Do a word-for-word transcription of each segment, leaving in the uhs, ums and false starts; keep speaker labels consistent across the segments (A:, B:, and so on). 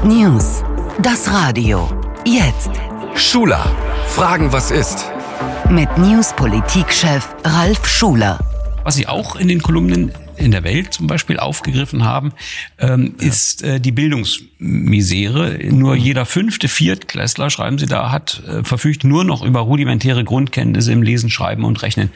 A: News. Das Radio. Jetzt.
B: Schuler. Fragen, was ist?
A: Mit News-Politikchef Ralf Schuler.
C: Was Sie auch in den Kolumnen in der Welt zum Beispiel aufgegriffen haben, ähm, ja. ist äh, die Bildungsmisere. Nur jeder fünfte Viertklässler, schreiben Sie da, hat äh, verfügt nur noch über rudimentäre Grundkenntnisse im Lesen, Schreiben und Rechnen.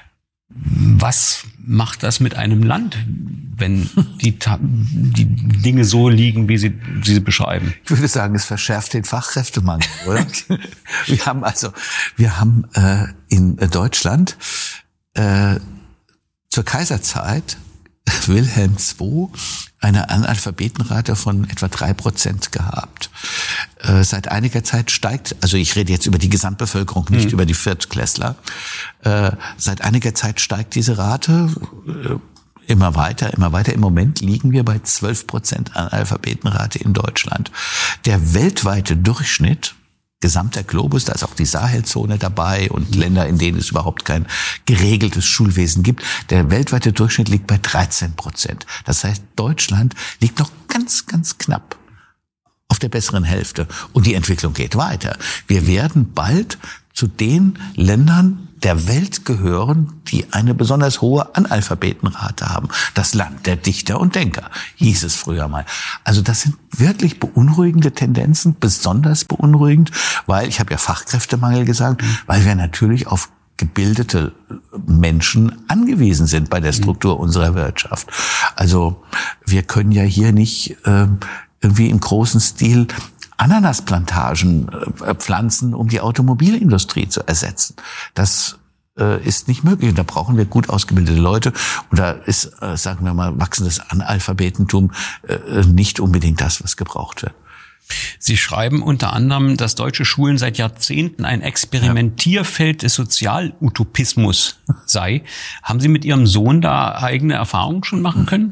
C: Was macht das mit einem Land, wenn die, die Dinge so liegen, wie Sie sie beschreiben?
D: Ich würde sagen, es verschärft den Fachkräftemangel, oder? Wir haben also, wir haben äh, in Deutschland äh, zur Kaiserzeit Wilhelm der Zweite eine Analphabetenrate von etwa drei Prozent gehabt. Äh, seit einiger Zeit steigt, also ich rede jetzt über die Gesamtbevölkerung, nicht mhm. über die Viertklässler, äh, seit einiger Zeit steigt diese Rate äh, immer weiter, immer weiter. Im Moment liegen wir bei zwölf Prozent Analphabetenrate in Deutschland. Der weltweite Durchschnitt, gesamter Globus, da ist auch die Sahelzone dabei und Länder, in denen es überhaupt kein geregeltes Schulwesen gibt. Der weltweite Durchschnitt liegt bei dreizehn Prozent. Das heißt, Deutschland liegt noch ganz, ganz knapp auf der besseren Hälfte. Und die Entwicklung geht weiter. Wir werden bald zu den Ländern der Welt gehören, die eine besonders hohe Analphabetenrate haben. Das Land der Dichter und Denker, hieß es früher mal. Also das sind wirklich beunruhigende Tendenzen, besonders beunruhigend, weil, ich habe ja Fachkräftemangel gesagt, weil wir natürlich auf gebildete Menschen angewiesen sind bei der Struktur unserer Wirtschaft. Also wir können ja hier nicht äh, irgendwie im großen Stil Ananasplantagen äh, pflanzen, um die Automobilindustrie zu ersetzen. Das äh, ist nicht möglich. Und da brauchen wir gut ausgebildete Leute. Und da ist, äh, sagen wir mal, wachsendes Analphabetentum äh, nicht unbedingt das, was gebraucht wird.
C: Sie schreiben unter anderem, dass deutsche Schulen seit Jahrzehnten ein Experimentierfeld des Sozialutopismus sei. Haben Sie mit Ihrem Sohn da eigene Erfahrungen schon machen können?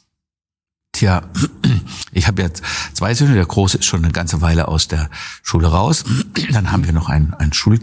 D: Tja, ich habe jetzt zwei Söhne. Der Große ist schon eine ganze Weile aus der Schule raus. Dann haben wir noch ein, ein Schul,